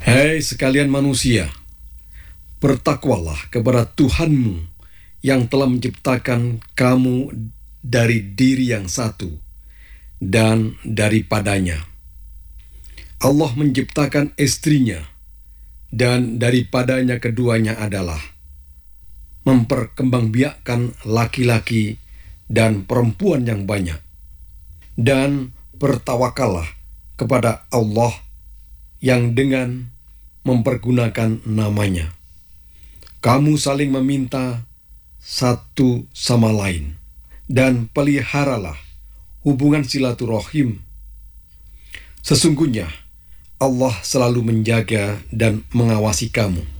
Hai sekalian manusia, bertakwalah kepada Tuhanmu yang telah menciptakan kamu dari diri yang satu dan daripadanya. Allah menciptakan istrinya dan daripadanya keduanya adalah memperkembangbiakkan laki-laki dan perempuan yang banyak. Dan bertawakallah kepada Allah yang dengan mempergunakan namanya. Kamu saling meminta satu sama lain dan peliharalah hubungan silaturahim. Sesungguhnya Allah selalu menjaga dan mengawasi kamu.